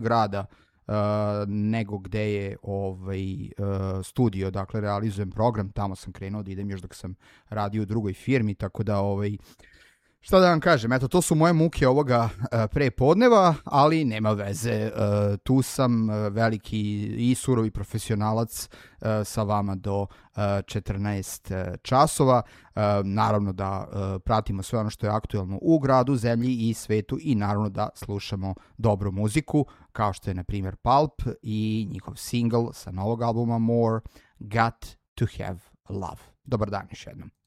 grada nego gde je studio, dakle realizujem program, tamo sam krenuo da idem još dok sam radio u drugoj firmi, tako da šta da vam kažem, eto, to su moje muke ovoga prepodneva, ali nema veze, tu sam veliki i surovi profesionalac sa vama do 14 časova. Naravno da pratimo sve ono što je aktuelno u gradu, zemlji i svetu i naravno da slušamo dobru muziku, kao što je na primjer Pulp i njihov single sa novog albuma More, Got to Have Love. Dobar dan još jednom.